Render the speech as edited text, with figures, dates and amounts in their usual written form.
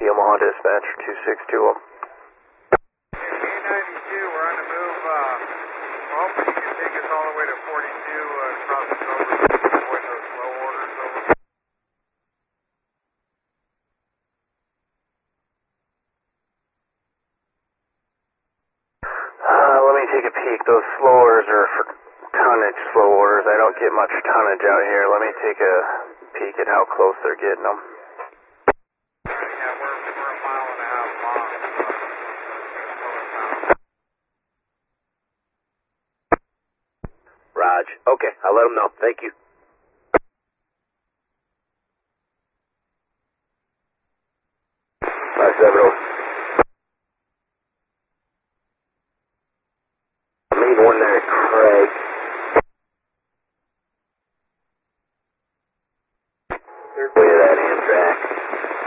Omaha Dispatcher 2620. A92, we're on the move. We're hoping you can take us all the way to 42 across the road to avoid those slow orders over. Let me take a peek. Those slow orders are for tonnage slow orders. I don't get much tonnage out here. Let me take a peek at how close they're getting them. Yeah, we're a mile and a half long. Raj. Okay, I'll let them know. Thank you. 570. I need one there, Craig. Way to that Amtrak.